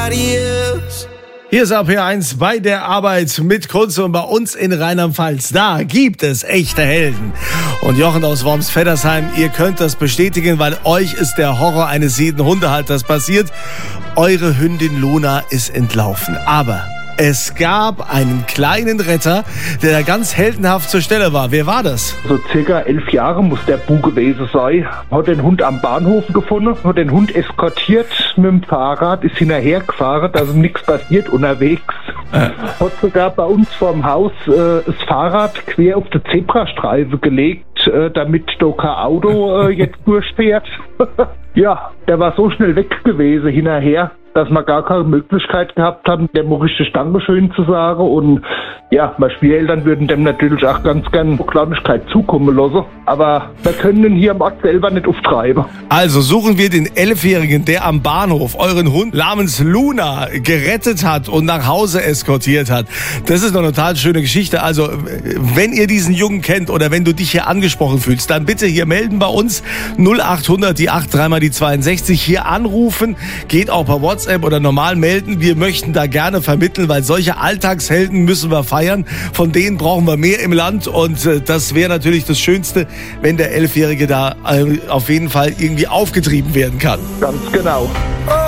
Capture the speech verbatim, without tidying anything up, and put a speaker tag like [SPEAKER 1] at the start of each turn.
[SPEAKER 1] Hier ist A P eins bei der Arbeit mit Kunze und bei uns in Rheinland-Pfalz. Da gibt es echte Helden. Und Jochen aus Worms-Feddersheim, ihr könnt das bestätigen, weil euch ist der Horror eines jeden Hundehalters passiert. Eure Hündin Luna ist entlaufen. Aber es gab einen kleinen Retter, der da ganz heldenhaft zur Stelle war. Wer war das?
[SPEAKER 2] So circa elf Jahre muss der Bu gewesen sein. Hat den Hund am Bahnhof gefunden, hat den Hund eskortiert mit dem Fahrrad, ist hinterher gefahren, da ist ihm nichts passiert unterwegs. Äh. Hat sogar bei uns vorm Haus äh, das Fahrrad quer auf die Zebrastreife gelegt, äh, damit da kein Auto äh, jetzt durchfährt. Ja, der war so schnell weg gewesen hinterher, dass wir gar keine Möglichkeit gehabt haben, dem mal richtig Dankeschön zu sagen. Und ja, meine Schwiegereltern würden dem natürlich auch ganz gern eine Kleinigkeit zukommen lassen. Aber wir können ihn hier am Ort selber nicht auftreiben.
[SPEAKER 1] Also suchen wir den Elfjährigen, der am Bahnhof euren Hund namens Luna gerettet hat und nach Hause eskortiert hat. Das ist eine total schöne Geschichte. Also, wenn ihr diesen Jungen kennt oder wenn du dich hier angesprochen fühlst, dann bitte hier melden bei uns null achthundert, die acht, dreimal die zweiundsechzig, hier anrufen. Geht auch per WhatsApp oder normal melden. Wir möchten da gerne vermitteln, weil solche Alltagshelden müssen wir feiern. Von denen brauchen wir mehr im Land und äh, das wäre natürlich das Schönste, wenn der Elfjährige da äh, auf jeden Fall irgendwie aufgetrieben werden kann.
[SPEAKER 2] Ganz genau.